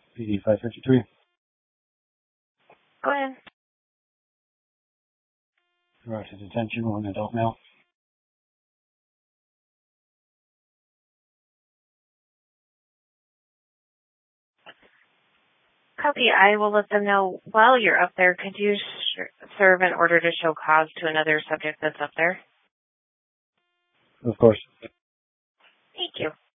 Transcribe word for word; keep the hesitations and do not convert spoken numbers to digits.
P D five fifty-three. Go ahead. Brought to detention, one adult male. Copy. I will let them know while you're up there. Could you sh- serve an order to show cause to another subject that's up there? Of course. Thank you.